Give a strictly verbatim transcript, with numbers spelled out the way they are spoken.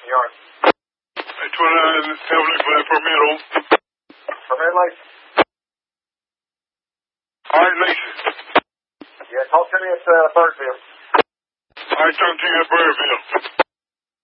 Yard. eight twenty-nine, heavily for that permit on. Permit license? All right, Lacey. Yeah, talk to me at uh, Birdville. All right, talk to you at Birdville.